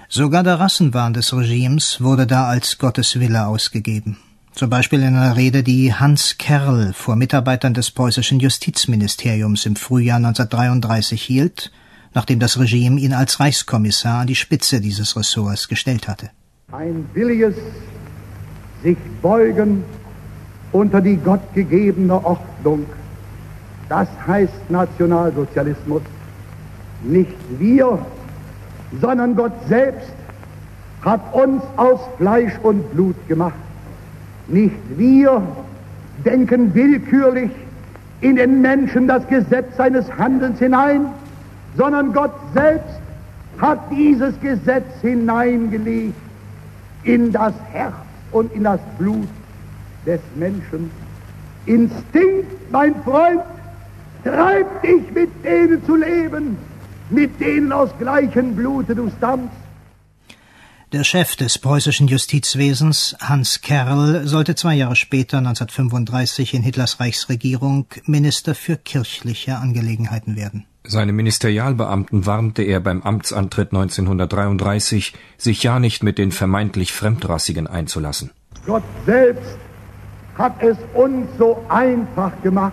Sogar der Rassenwahn des Regimes wurde da als Gottes Wille ausgegeben. Zum Beispiel in einer Rede, die Hans Kerrl vor Mitarbeitern des preußischen Justizministeriums im Frühjahr 1933 hielt, nachdem das Regime ihn als Reichskommissar an die Spitze dieses Ressorts gestellt hatte. Ein williges sich beugen unter die gottgegebene Ordnung, das heißt Nationalsozialismus. Nicht wir, sondern Gott selbst hat uns aus Fleisch und Blut gemacht. Nicht wir denken willkürlich in den Menschen das Gesetz seines Handelns hinein, sondern Gott selbst hat dieses Gesetz hineingelegt in das Herz und in das Blut des Menschen. Instinkt, mein Freund, treibt dich, mit denen zu leben, mit denen aus gleichem Blute du stammst. Der Chef des preußischen Justizwesens, Hans Kerrl, sollte 2 Jahre später, 1935, in Hitlers Reichsregierung Minister für kirchliche Angelegenheiten werden. Seine Ministerialbeamten warnte er beim Amtsantritt 1933, sich ja nicht mit den vermeintlich Fremdrassigen einzulassen. Gott selbst hat es uns so einfach gemacht.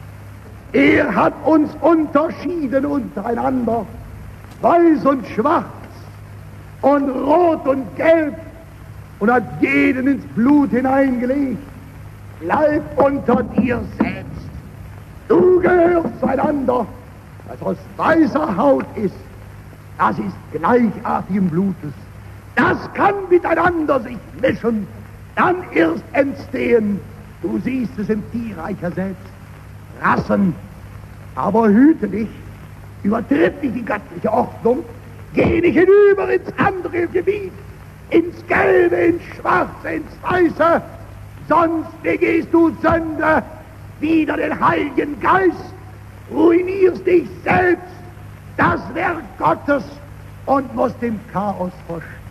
Er hat uns unterschieden untereinander, weiß und schwarz und rot und gelb, und hat jeden ins Blut hineingelegt. Bleib unter dir selbst. Du gehörst zueinander. Was aus weißer Haut ist, das ist gleichartigen Blutes. Das kann miteinander sich mischen, dann erst entstehen. Du siehst es im Tierreicher selbst. Rassen. Aber hüte dich, übertritt nicht die göttliche Ordnung, geh nicht hinüber ins andere Gebiet, ins Gelbe, ins Schwarze, ins Weiße, sonst begehst du Sünde wider den Heiligen Geist, ruinierst dich selbst, das Werk Gottes, und musst dem Chaos verschwinden.